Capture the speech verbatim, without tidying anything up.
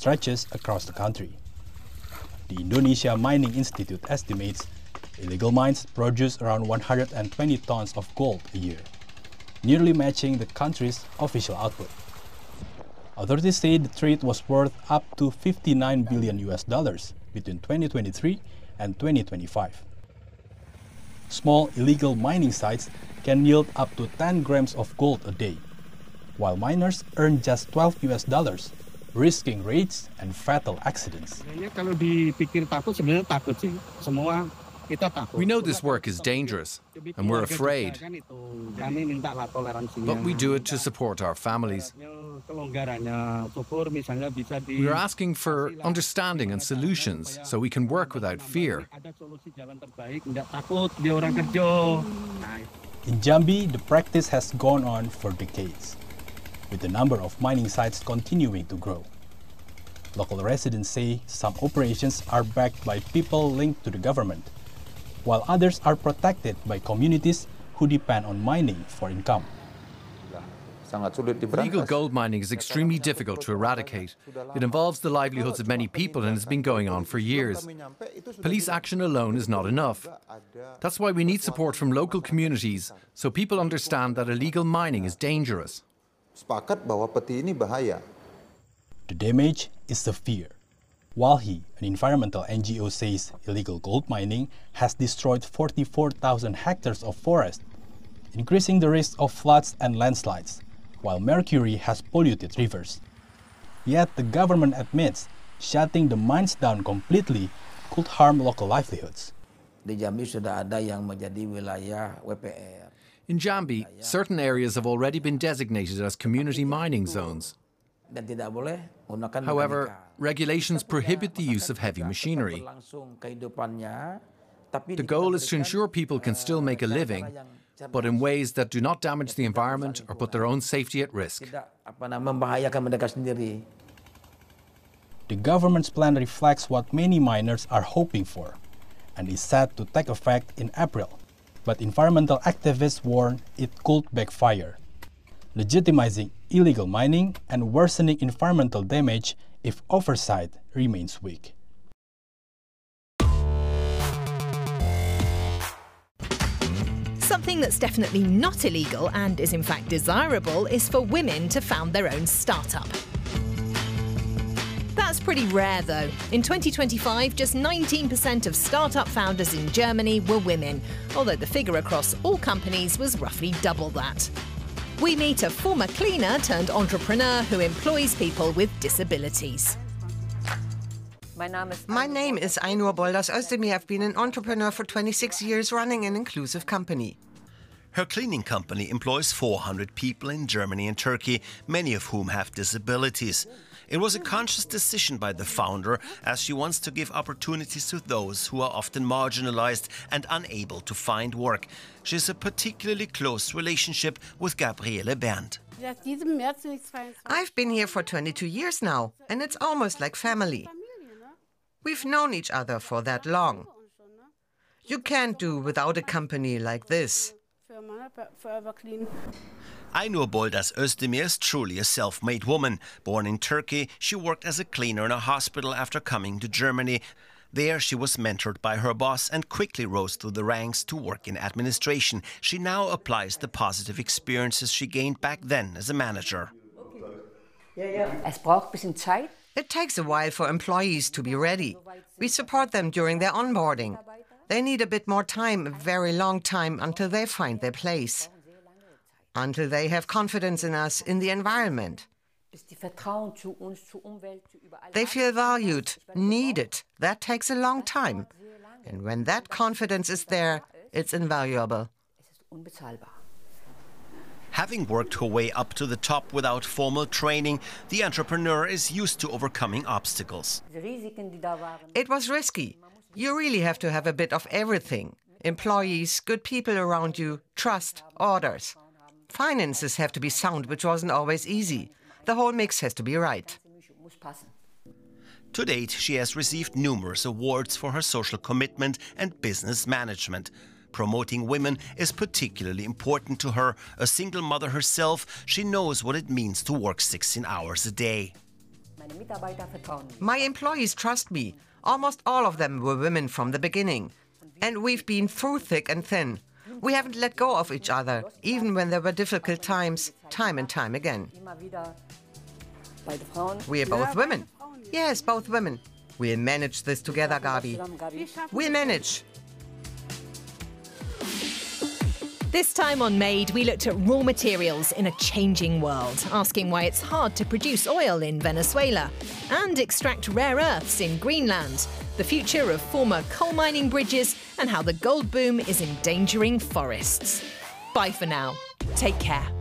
stretches across the country. The Indonesia Mining Institute estimates illegal mines produce around one hundred twenty tons of gold a year, nearly matching the country's official output. Authorities say the trade was worth up to fifty-nine billion U S dollars between twenty twenty-three and twenty twenty-five. Small illegal mining sites can yield up to ten grams of gold a day, while miners earn just twelve U S dollars, risking raids and fatal accidents. We know this work is dangerous, and we're afraid, but we do it to support our families. We are asking for understanding and solutions so we can work without fear. In Jambi, the practice has gone on for decades, with the number of mining sites continuing to grow. Local residents say some operations are backed by people linked to the government, while others are protected by communities who depend on mining for income. Illegal gold mining is extremely difficult to eradicate. It involves the livelihoods of many people and has been going on for years. Police action alone is not enough. That's why we need support from local communities, so people understand that illegal mining is dangerous. The damage is severe. Walhi, an environmental N G O, says illegal gold mining has destroyed forty-four thousand hectares of forest, increasing the risk of floods and landslides, while mercury has polluted rivers. Yet the government admits shutting the mines down completely could harm local livelihoods. In Jambi, certain areas have already been designated as community mining zones. However, regulations prohibit the use of heavy machinery. The goal is to ensure people can still make a living, but in ways that do not damage the environment or put their own safety at risk. The government's plan reflects what many miners are hoping for and is set to take effect in April. But environmental activists warn it could backfire, legitimizing illegal mining and worsening environmental damage if oversight remains weak. Something that's definitely not illegal and is in fact desirable is for women to found their own startup. That's pretty rare though. In twenty twenty-five, just nineteen percent of startup founders in Germany were women, although the figure across all companies was roughly double that. We meet a former cleaner turned entrepreneur who employs people with disabilities. My name is Aynur Bolders Özdemir. I've been an entrepreneur for twenty-six years running an inclusive company. Her cleaning company employs four hundred people in Germany and Turkey, many of whom have disabilities. It was a conscious decision by the founder, as she wants to give opportunities to those who are often marginalized and unable to find work. She has a particularly close relationship with Gabriele Berndt. I've been here for twenty-two years now, and it's almost like family. We've known each other for that long. You can't do without a company like this. Aynur Bolders Özdemir is truly a self-made woman. Born in Turkey, she worked as a cleaner in a hospital after coming to Germany. There she was mentored by her boss and quickly rose through the ranks to work in administration. She now applies the positive experiences she gained back then as a manager. It takes a while for employees to be ready. We support them during their onboarding. They need a bit more time, a very long time, until they find their place. Until they have confidence in us, in the environment. They feel valued, needed. That takes a long time. And when that confidence is there, it's invaluable. Having worked her way up to the top without formal training, the entrepreneur is used to overcoming obstacles. It was risky. You really have to have a bit of everything. Employees, good people around you, trust, orders. Finances have to be sound, which wasn't always easy. The whole mix has to be right. To date, she has received numerous awards for her social commitment and business management. Promoting women is particularly important to her. A single mother herself, she knows what it means to work sixteen hours a day. My employees trust me. Almost all of them were women from the beginning. And we've been through thick and thin. We haven't let go of each other, even when there were difficult times, time and time again. We are both women. Yes, both women. We'll manage this together, Gabi. We'll manage. This time on Made, we looked at raw materials in a changing world, asking why it's hard to produce oil in Venezuela and extract rare earths in Greenland, the future of former coal mining bridges, and how the gold boom is endangering forests. Bye for now. Take care.